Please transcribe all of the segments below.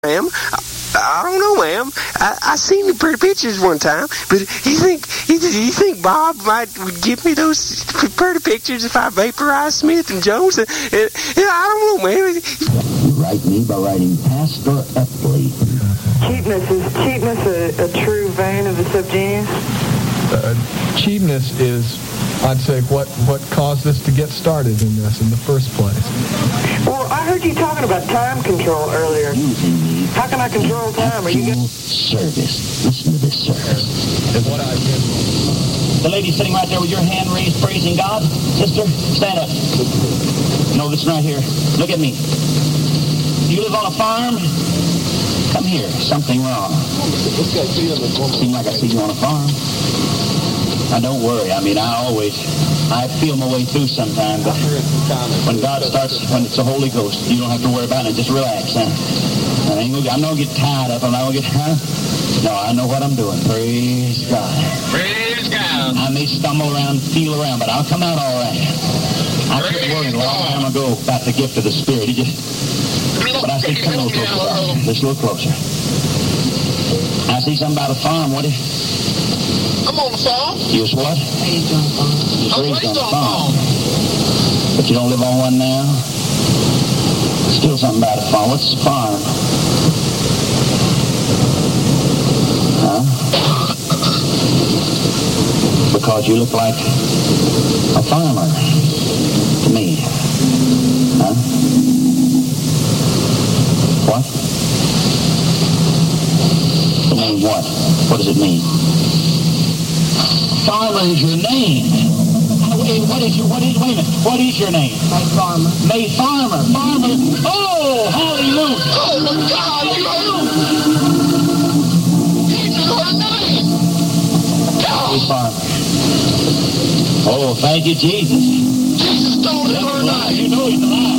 ma'am. I don't know, ma'am. I seen the pretty pictures one time, but you think Bob would give me those pretty pictures if I vaporized Smith and Jones? I don't know, ma'am. You write me by writing Pastor Epley. Is cheapness a true vein of the subgenius? Cheapness is, I'd say, what caused us to get started in this in the first place. Well, I heard you talking about time control earlier. How can I control time? Are you getting service? Listen to this service. And what I did. The lady sitting right there with your hand raised, praising God. Sister, stand up. No, listen right here. Look at me. You live on a farm? Come here. Something wrong. Seems like I see you on a farm. Now, don't worry. I feel my way through sometimes, but when God starts, when it's the Holy Ghost, you don't have to worry about it. Just relax, huh? I'm not going to get tied up. I'm not going to get, No, I know what I'm doing. Praise God. Praise God. I may stumble around, feel around, but I'll come out all right. I quit worrying a long time ago about the gift of the Spirit. But I said, come a little closer. Just a little closer. I see something about a farm. What is I'm on the farm. You was what? Raised on the farm. But you don't live on one now? Still something about a farm. What's a farm? Huh? Because you look like a farmer to me. Huh? What? It means what? What does it mean? Farmer is your name. What is your name? May Farmer. May Farmer. Farmer. Oh, hallelujah. Oh, my God. Jesus, her name. May Farmer. Oh, thank you, Jesus. Jesus told her her name. You know he's alive.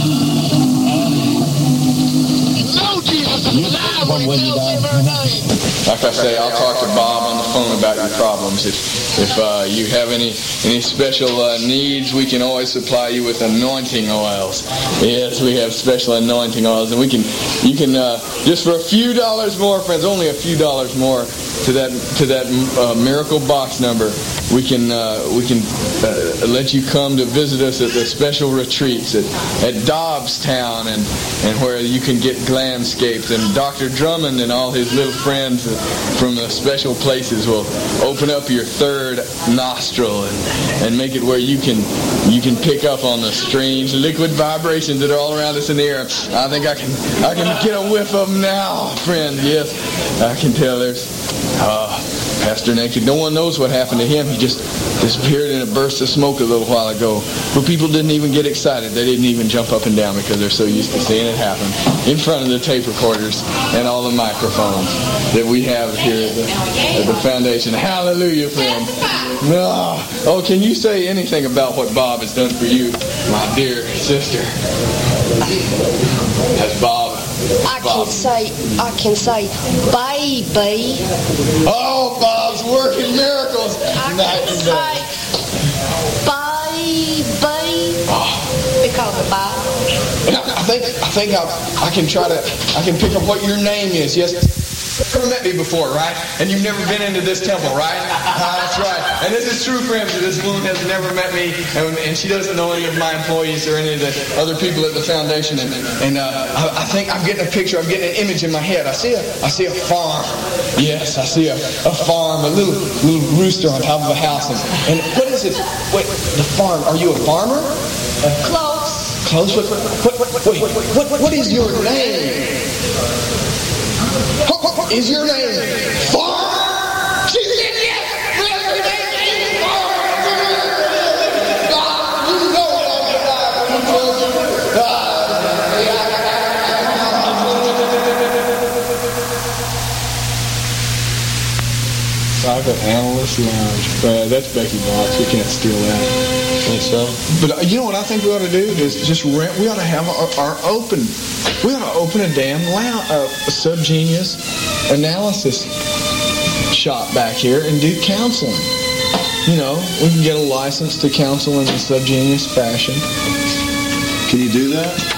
No, Jesus is alive when he tells him her name. Like I say, I'll talk to Bob on the phone about your problems. If you have any special needs, we can always supply you with anointing oils. Yes, we have special anointing oils, and you can just for a few dollars more, friends, only a few dollars more to that miracle box number. We can let you come to visit us at the special retreats at Dobbstown and where you can get Glandscapes, and Dr. Drummond and all his little friends from the special places will open up your third nostril and make it where you can pick up on the strange liquid vibrations that are all around us in the air. I think I can get a whiff of them now, friend. Yes, I can tell there's Pastor Naked. No one knows what happened to him. He just disappeared in a burst of smoke a little while ago. But people didn't even get excited. They didn't even jump up and down because they're so used to seeing it happen in front of the tape recorders and all the microphones that we have here at the foundation. Hallelujah, friend. No. Oh, can you say anything about what Bob has done for you, my dear sister? Has Bob... I can say, baby. Oh, Bob's working miracles. I can say, baby. Because of Bob. I think I can pick up what your name is. Yes. You've never met me before, right? And you've never been into this temple, right? That's right. And this is true, friends. This woman has never met me, and she doesn't know any of my employees or any of the other people at the foundation. And I think I'm getting a picture. I'm getting an image in my head. I see a farm. Yes, I see a farm, a little rooster on top of a house. And what is it? Wait, the farm. Are you a farmer? Close. Close? What is your name? Is your name Farmer? She said yes! Your name is Farmer! God, you know Private Analyst Lounge. That's Becky Box. We can't steal that. Think so? But you know what I think we ought to do is just rent. We ought to have our open. We ought to open a damn subgenius analysis shop back here and do counseling. You know, we can get a license to counsel in a subgenius fashion. Can you do that?